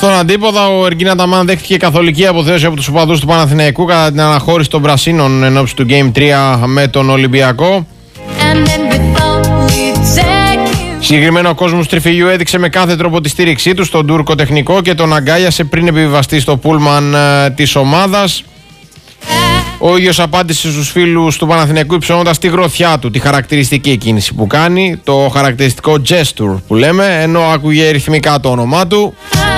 Στον αντίποδα, ο Εργκίν Αταμάν δέχτηκε καθολική αποθέωση από τους οπαδούς του Παναθηναϊκού κατά την αναχώρηση των Πρασίνων εν ώψη του Game 3 με τον Ολυμπιακό. Συγκεκριμένα, ο κόσμος Τριφυλιού έδειξε με κάθε τρόπο τη στήριξή του στον Τούρκο τεχνικό και τον αγκάλιασε πριν επιβιβαστεί στο πούλμαν της ομάδας. Ο ίδιος απάντησε στους φίλους του Παναθηναϊκού υψώνοντας τη γροθιά του, τη χαρακτηριστική κίνηση που κάνει, το χαρακτηριστικό gesture που λέμε, ενώ άκουγε ρυθμικά το όνομά του.